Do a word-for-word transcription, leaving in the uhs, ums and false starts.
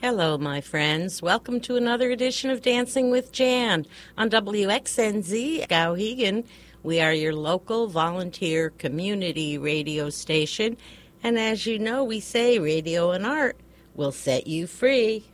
Hello, my friends. Welcome to another edition of Dancing with Jan on W X N Z Skowhegan. We are your local volunteer community radio station, and as you know, we say radio and art will set you free.